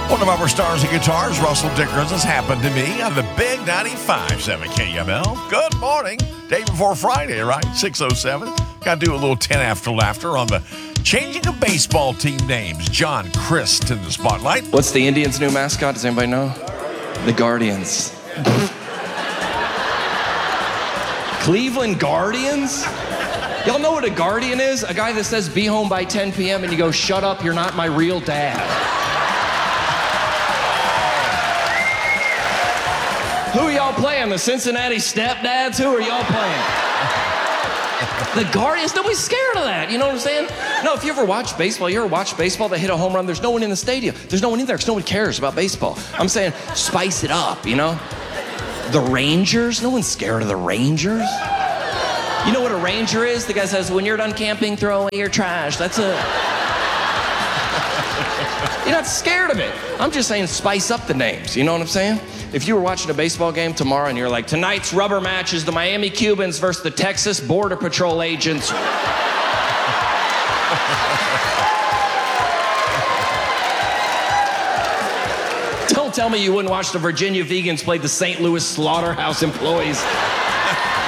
One of our stars of guitars, Russell Dickerson, has happened to me on the Big 95.7 KML. Good morning. Day before Friday, right? 6:07. Got to do a little 10 after laughter on the changing of baseball team names. John Crist in the spotlight. What's the Indians' new mascot? Does anybody know? The Guardians. Cleveland Guardians? Y'all know what a guardian is? A guy that says, be home by 10 p.m. and you go, shut up, you're not my real dad. Who are y'all playing? The Cincinnati Stepdads? Who are y'all playing? The Guardians? Nobody's scared of that. You know what I'm saying? No, if you ever watch baseball, they hit a home run, there's no one in the stadium. There's no one in there because no one cares about baseball. I'm saying spice it up, you know? The Rangers? No one's scared of the Rangers. You know what a Ranger is? The guy says, when you're done camping, throw away your trash. That's a... You're not scared of it. I'm just saying spice up the names. You know what I'm saying? If you were watching a baseball game tomorrow and you're like, tonight's rubber match is the Miami Cubans versus the Texas Border Patrol agents. Don't tell me you wouldn't watch the Virginia Vegans play the St. Louis Slaughterhouse Employees.